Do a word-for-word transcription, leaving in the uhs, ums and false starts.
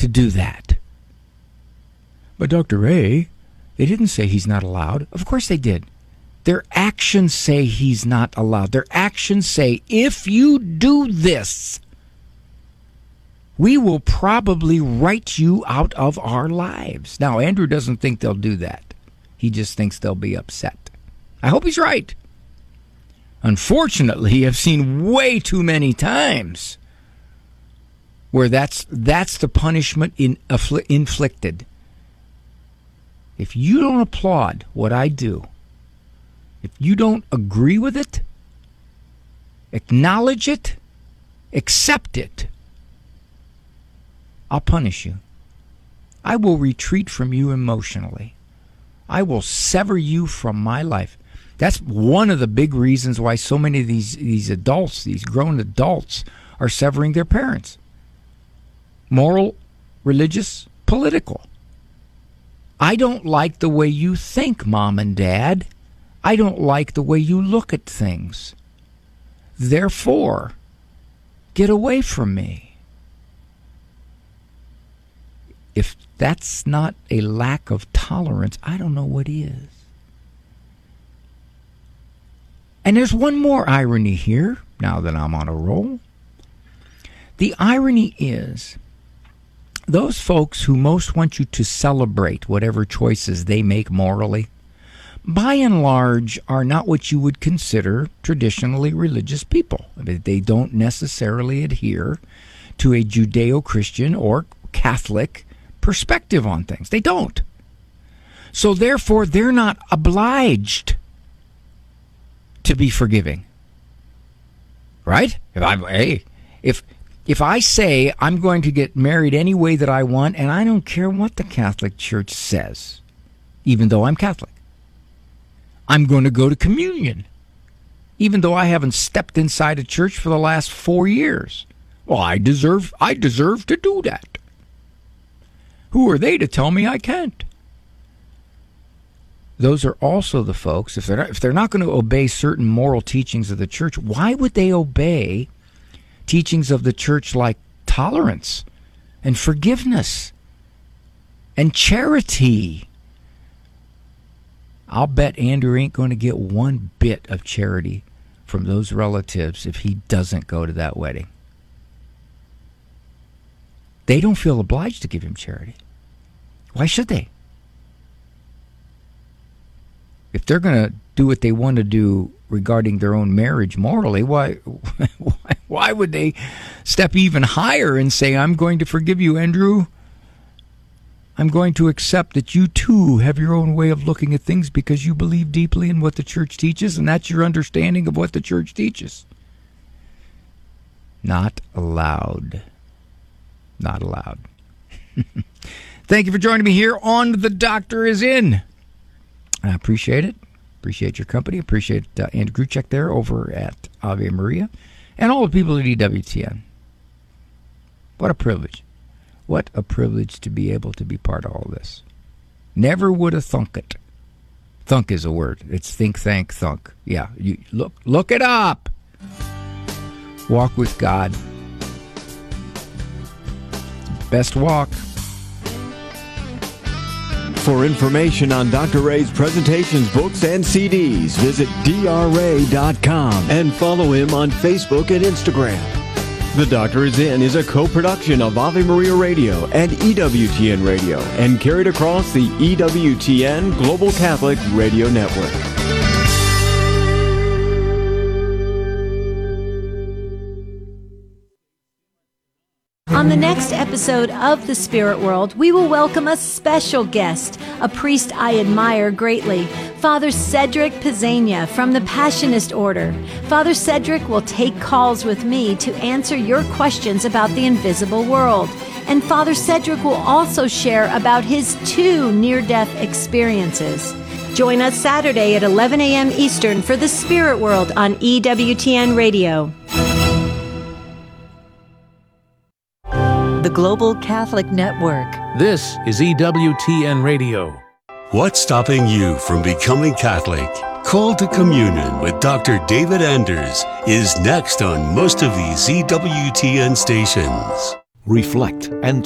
to do that. But Doctor Ray, they didn't say he's not allowed. Of course they did. Their actions say he's not allowed. Their actions say, if you do this, we will probably write you out of our lives. Now, Andrew doesn't think they'll do that. He just thinks they'll be upset. I hope he's right. Unfortunately, I've seen way too many times where that's that's the punishment in, affli- inflicted. If you don't applaud what I do, if you don't agree with it, acknowledge it, accept it, I'll punish you. I will retreat from you emotionally. I will sever you from my life. That's one of the big reasons why so many of these, these adults, these grown adults, are severing their parents. Moral, religious, political. I don't like the way you think, Mom and Dad. I don't like the way you look at things. Therefore, get away from me. If that's not a lack of tolerance, I don't know what is. And there's one more irony here, now that I'm on a roll. The irony is, those folks who most want you to celebrate whatever choices they make morally, by and large, are not what you would consider traditionally religious people. I mean, they don't necessarily adhere to a Judeo-Christian or Catholic perspective on things. They don't. So therefore, they're not obliged to be forgiving. Right? If I hey, if if I say I'm going to get married any way that I want, and I don't care what the Catholic Church says, even though I'm Catholic, I'm going to go to communion, even though I haven't stepped inside a church for the last four years. Well, I deserve I deserve to do that. Who are they to tell me I can't? Those are also the folks, if they're not, if they're not going to obey certain moral teachings of the church, why would they obey teachings of the church like tolerance and forgiveness and charity? I'll bet Andrew ain't going to get one bit of charity from those relatives if he doesn't go to that wedding. They don't feel obliged to give him charity. Why should they? If they're going to do what they want to do regarding their own marriage morally, why, why why would they step even higher and say, I'm going to forgive you, Andrew? I'm going to accept that you too have your own way of looking at things because you believe deeply in what the church teaches, and that's your understanding of what the church teaches. Not allowed. Not allowed. Thank you for joining me here on The Doctor Is In. I appreciate it. Appreciate your company. Appreciate uh, Andrew Gruchek there over at Ave Maria and all the people at E W T N. What a privilege. What a privilege to be able to be part of all this. Never would have thunk it. Thunk is a word. It's think, thank, thunk. Yeah, you look, look it up. Walk with God. Best walk. For information on Doctor Ray's presentations, books, and C Ds, visit D R ray dot com and follow him on Facebook and Instagram. The Doctor Is In is a co-production of Ave Maria Radio and E W T N Radio and carried across the E W T N Global Catholic Radio Network. On the next episode of The Spirit World, we will welcome a special guest, a priest I admire greatly, Father Cedric Pizzania from the Passionist Order. Father Cedric will take calls with me to answer your questions about the invisible world. And Father Cedric will also share about his two near-death experiences. Join us Saturday at eleven a.m. Eastern for The Spirit World on E W T N Radio. The Global Catholic Network. This is E W T N Radio. What's stopping you from becoming Catholic? Call to Communion with Doctor David Anders is next on most of these E W T N stations. Reflect and